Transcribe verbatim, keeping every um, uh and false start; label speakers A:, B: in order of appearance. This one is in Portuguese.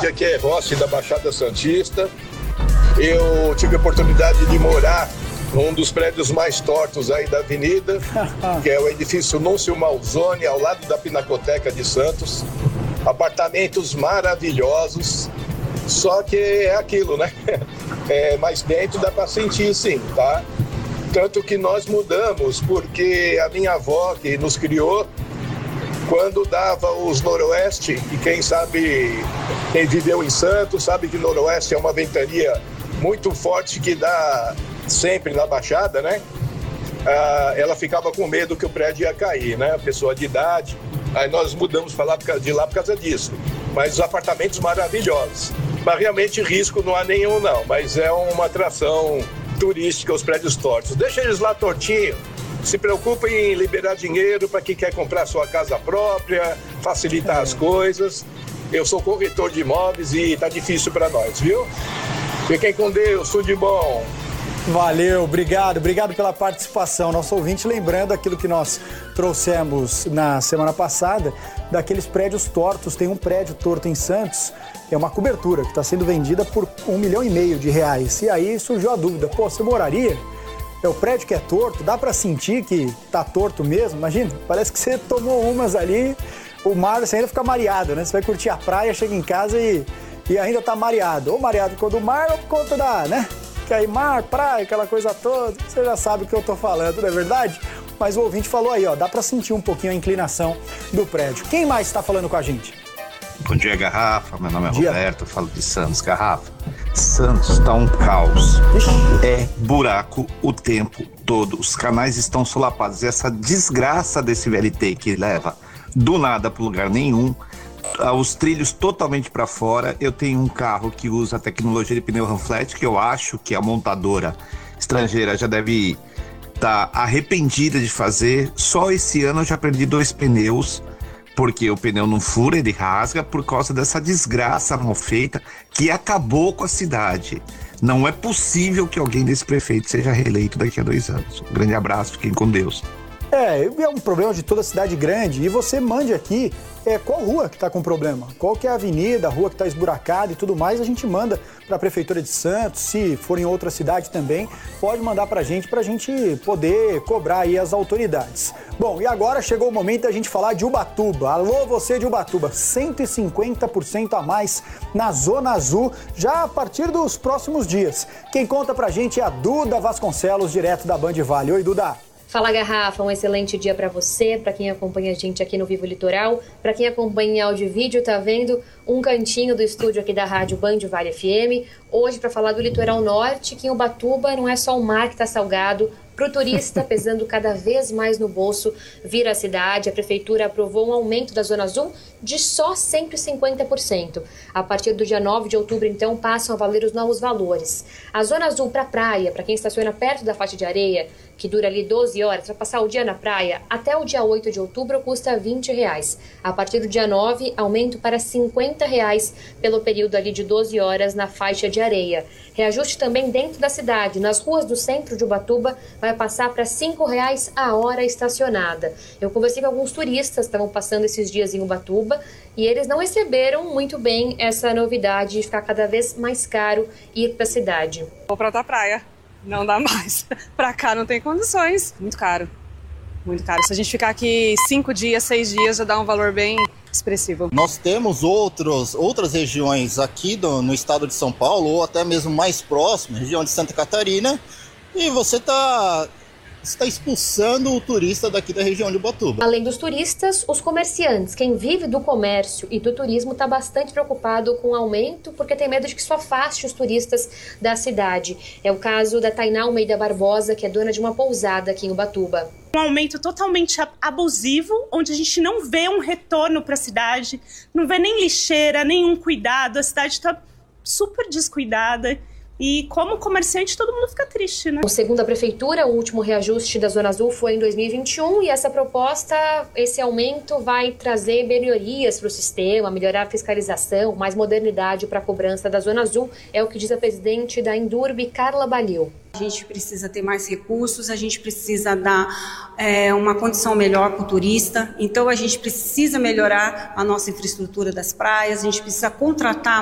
A: prédio aqui é Rossi da Baixada Santista. Eu tive a oportunidade de morar num dos prédios mais tortos aí da avenida, que é o edifício Núncio Malzone, ao lado da Pinacoteca de Santos. Apartamentos maravilhosos, só que é aquilo, né? É, mas dentro dá para sentir sim, tá? Tanto que nós mudamos, porque a minha avó, que nos criou, quando dava os noroeste, e quem sabe, quem viveu em Santos, sabe que noroeste é uma ventania muito forte que dá sempre na Baixada, né? Ah, ela ficava com medo que o prédio ia cair, né? A pessoa de idade. Aí nós mudamos para lá de lá por causa disso. Mas os apartamentos maravilhosos. Mas realmente risco não há nenhum, não. Mas é uma atração turística, os prédios tortos. Deixa eles lá tortinho. Se preocupem em liberar dinheiro para quem quer comprar sua casa própria, facilitar é. as coisas. Eu sou corretor de imóveis e tá difícil para nós, viu? Fiquem com Deus, tudo de bom.
B: Valeu, obrigado, obrigado pela participação. Nosso ouvinte lembrando aquilo que nós trouxemos na semana passada, daqueles prédios tortos. Tem um prédio torto em Santos, é uma cobertura que está sendo vendida por um milhão e meio de reais. E aí surgiu a dúvida, pô, você moraria? É o prédio que é torto, dá para sentir que tá torto mesmo? Imagina, parece que você tomou umas ali, o mar, você ainda fica mareado, né? Você vai curtir a praia, chega em casa e, e ainda tá mareado. Ou mareado por conta do mar ou por conta da, né? Que aí mar, praia, aquela coisa toda, você já sabe o que eu tô falando, não é verdade? Mas o ouvinte falou aí, ó, dá para sentir um pouquinho a inclinação do prédio. Quem mais está falando com a gente?
C: Bom dia, Garrafa. Meu nome é dia. Roberto, eu falo de Santos. Garrafa, Santos tá um caos. Ixi. É buraco o tempo todo. Os canais estão solapados. E essa desgraça desse V L T que leva do nada para lugar nenhum, os trilhos totalmente para fora. Eu tenho um carro que usa a tecnologia de pneu Ranflet, que eu acho que a montadora estrangeira já deve estar tá arrependida de fazer. Só esse ano eu já perdi dois pneus, porque o pneu não fura, ele rasga por causa dessa desgraça mal feita que acabou com a cidade. Não é possível que alguém desse prefeito seja reeleito daqui a dois anos. Um grande abraço, fiquem com Deus.
B: É, é um problema de toda cidade grande, e você mande aqui é, qual rua que está com problema, qual que é a avenida, a rua que está esburacada e tudo mais, a gente manda para a Prefeitura de Santos, se for em outra cidade também, pode mandar para a gente, para a gente poder cobrar aí as autoridades. Bom, e agora chegou o momento da gente falar de Ubatuba. Alô, você de Ubatuba, cento e cinquenta por cento a mais na Zona Azul, já a partir dos próximos dias. Quem conta pra gente é a Duda Vasconcelos, direto da Band Vale. Oi, Duda.
D: Fala, Garrafa, um excelente dia para você, para quem acompanha a gente aqui no Vivo Litoral, para quem acompanha em áudio e vídeo, tá vendo um cantinho do estúdio aqui da Rádio Band Vale F M, hoje para falar do litoral norte, que em Ubatuba não é só o mar que tá salgado. Para o turista, pesando cada vez mais no bolso, vir à cidade, a Prefeitura aprovou um aumento da Zona Azul de só cento e cinquenta por cento. A partir do dia nove de outubro, então, passam a valer os novos valores. A Zona Azul para praia, para quem estaciona perto da faixa de areia, que dura ali doze horas, para passar o dia na praia, até o dia oito de outubro custa vinte reais. A partir do dia nove, aumento para cinquenta reais pelo período ali de doze horas na faixa de areia. Reajuste também dentro da cidade. Nas ruas do centro de Ubatuba, vai passar para cinco reais a hora estacionada. Eu conversei com alguns turistas que estavam passando esses dias em Ubatuba e eles não receberam muito bem essa novidade de ficar cada vez mais caro ir para a cidade.
E: Vou para outra praia, não dá mais. Para cá não tem condições, muito caro, muito caro. Se a gente ficar aqui cinco dias, seis dias, já dá um valor bem expressivo.
F: Nós temos outros, outras regiões aqui do, no estado de São Paulo, ou até mesmo mais próximo, região de Santa Catarina, e você está está expulsando o turista daqui da região de Ubatuba.
D: Além dos turistas, os comerciantes, quem vive do comércio e do turismo está bastante preocupado com o aumento, porque tem medo de que isso afaste os turistas da cidade. É o caso da Tainá Almeida Barbosa, que é dona de uma pousada aqui em Ubatuba.
G: Um aumento totalmente abusivo, onde a gente não vê um retorno para a cidade, não vê nem lixeira, nenhum cuidado, a cidade está super descuidada. E como comerciante, todo mundo fica triste, né?
D: Segundo a Prefeitura, o último reajuste da Zona Azul foi em dois mil e vinte e um e essa proposta, esse aumento vai trazer melhorias para o sistema, melhorar a fiscalização, mais modernidade para a cobrança da Zona Azul, é o que diz a presidente da Indurb, Carla Balil.
H: A gente precisa ter mais recursos, a gente precisa dar é, uma condição melhor para o turista, então a gente precisa melhorar a nossa infraestrutura das praias, a gente precisa contratar